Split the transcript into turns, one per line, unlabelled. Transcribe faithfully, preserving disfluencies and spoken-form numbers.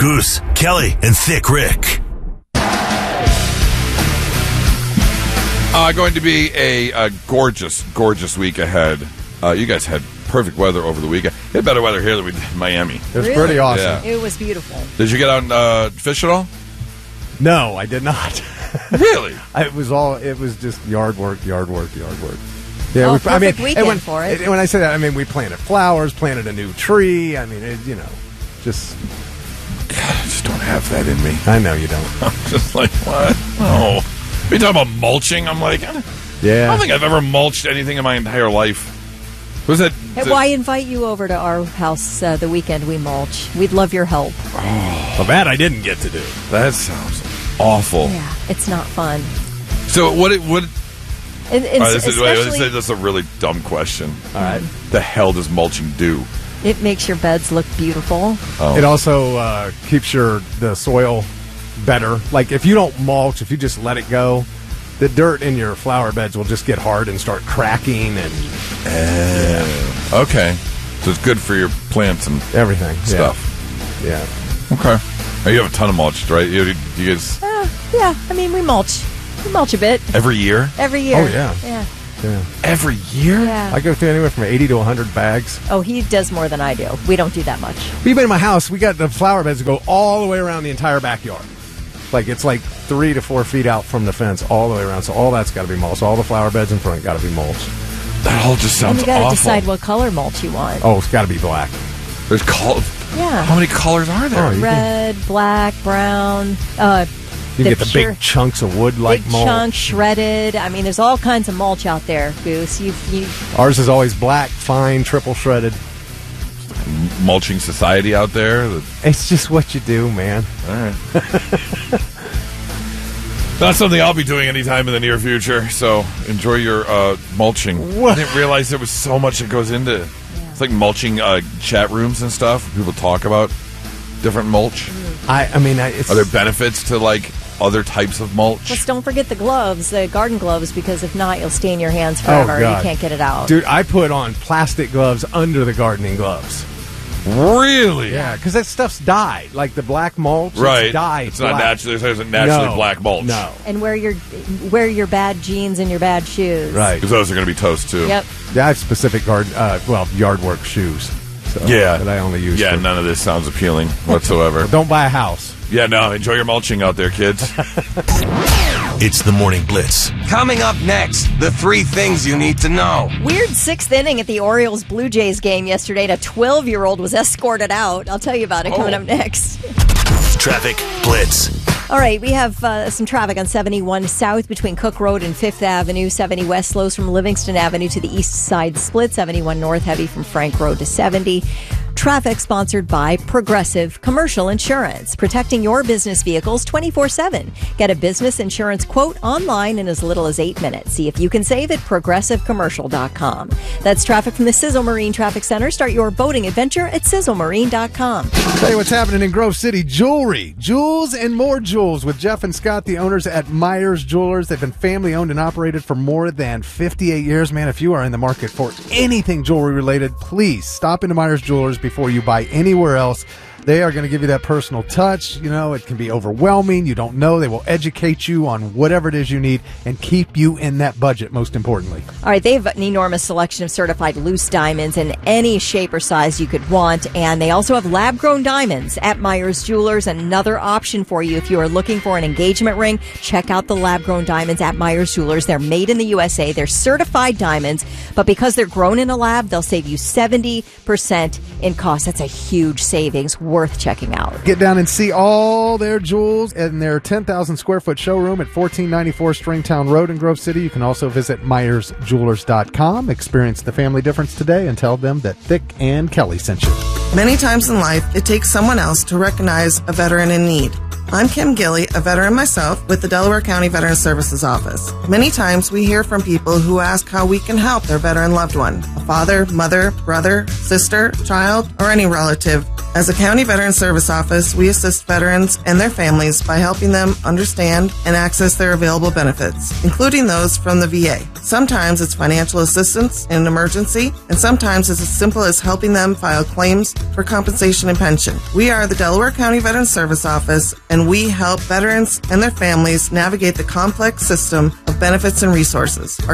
Goose, Kelly, and Thick Rick.
Uh, going to be a, a gorgeous, gorgeous week ahead. Uh, you guys had perfect weather over the weekend. You had better weather here than we did in Miami.
It was
Really?
pretty awesome.
Yeah.
It was beautiful.
Did you get out and uh, fish at all?
No, I did not.
Really?
I, it was all. It was just yard work, yard work, yard work. Yeah,
Oh,
we, I mean,
perfect weekend
and when,
for it.
and when I say that, I mean we planted flowers, planted a new tree. I mean, it, you know, just.
God, I just don't have that in me.
I know you don't.
I'm just like, what? No. Are you talking about mulching? I'm like, I don't,
Yeah.
I don't think I've ever mulched anything in my entire life. Was that?
Hey, why invite you over to our house uh, the weekend we mulch? We'd love your help.
Well, that I didn't get to do.
That sounds awful.
Yeah, it's not fun.
So what? It, what?
And, and
All right, this is, wait,
especially,
this is a really dumb question.
All right.
The hell does mulching do?
it makes your beds look beautiful.
Oh.
It also uh, keeps your the soil better. Like if you don't mulch, if you just let it go, the dirt in your flower beds will just get hard and start cracking and
Uh, okay. So it's good for your plants and
everything.
stuff.
Yeah.
Okay. Oh, you have a ton of mulch, right? You, you guys
Uh, yeah, I mean, we mulch. We mulch a bit
every year?
every year.
Oh, yeah.
Yeah.
Yeah.
Every year?
Yeah.
I go through anywhere from eighty to one hundred bags.
Oh, he does more than I do. We don't do that much.
We've been in my house. We got the flower beds that go all the way around the entire backyard. Like it's like three to four feet out from the fence, all the way around. So all that's got to be mulched. All the flower beds in front got to be mulched.
That all just
And
sounds
you got to
awful.
decide what color mulch you want.
Oh, it's got to be black.
There's col-
Yeah.
How many colors are there?
Oh, you
Red, black, brown. Uh,
You
the
get the
pure-
big chunks of wood like
big
mulch.
chunk, shredded. I mean, there's all kinds of mulch out there, Goose. You, you,
Ours is always black, fine, triple shredded.
Mulching society out there. that-
It's just what you do, man.
All right. Not something I'll be doing anytime in the near future. So enjoy your uh, mulching.
What?
I didn't realize there was so much that goes into it. It's like mulching uh, chat rooms and stuff. People talk about different mulch.
I, I mean, I, it's
Are there benefits to like other types of mulch?
just don't forget the gloves, the garden gloves, because if not, you'll stain your hands forever.
Oh, God.
You can't get it out.
dude. I put on plastic gloves under the gardening gloves.
Really?
Yeah, because that stuff's dyed. Like the black mulch,
Right.
It's dyed.
It's not
black.
naturally. There's a naturally
No,
black mulch.
No,
And wear your wear your bad jeans and your bad shoes.
right.
Because those are going to be toast too.
Yep.
Yeah, I have specific garden, uh, well, yard work shoes. So,
Yeah.
that I only use.
Yeah,
for-
none of this sounds appealing whatsoever.
Don't buy a house.
Yeah, no, enjoy your mulching out there, kids.
It's the Morning Blitz.
Coming up next, the three things you need to know.
Weird sixth inning at the Orioles Blue Jays game yesterday. And a twelve-year-old was escorted out. I'll tell you about it coming
Oh.
up next.
Traffic Blitz.
All right, we have uh, some traffic on seventy-one South between Cook Road and Fifth Avenue. seventy West slows from Livingston Avenue to the East Side split. seventy-one North heavy from Frank Road to seventy. Traffic sponsored by Progressive Commercial Insurance, protecting your business vehicles twenty-four seven. Get a business insurance quote online in as little as eight minutes. See if you can save at progressive commercial dot com. That's traffic from the Sizzle Marine Traffic Center. Start your boating adventure at sizzle marine dot com.
Tell you what's happening in Grove City. Jewelry. Jewels and more jewels with Jeff and Scott, the owners at Myers Jewelers. They've been family owned and operated for more than fifty-eight years. Man, if you are in the market for anything jewelry related, please stop into Myers Jewelers before you buy anywhere else. They are going to give you that personal touch. You know, it can be overwhelming. You don't know. They will educate you on whatever it is you need and keep you in that budget, most importantly.
All right, they have an enormous selection of certified loose diamonds in any shape or size you could want. And they also have lab-grown diamonds at Myers Jewelers. Another option for you if you are looking for an engagement ring. Check out the lab-grown diamonds at Myers Jewelers. They're made in the U S A. They're certified diamonds. But because they're grown in a lab, they'll save you seventy percent in cost. That's a huge savings. Worth checking out.
Get down and see all their jewels in their ten thousand square foot showroom at fourteen ninety-four Stringtown Road in Grove City. You can also visit myers jewelers dot com. Experience the family difference today and tell them that Thick and Kelly sent you.
Many times in life, it takes someone else to recognize a veteran in need. I'm Kim Gilly, a veteran myself with the Delaware County Veteran Services Office. Many times we hear from people who ask how we can help their veteran loved one, a father, mother, brother, sister, child, or any relative As a County Veteran Service Office, we assist veterans and their families by helping them understand and access their available benefits, including those from the V A. Sometimes it's financial assistance in an emergency, and sometimes it's as simple as helping them file claims for compensation and pension. We are the Delaware County Veteran Service Office, and we help veterans and their families navigate the complex system of benefits and resources. Our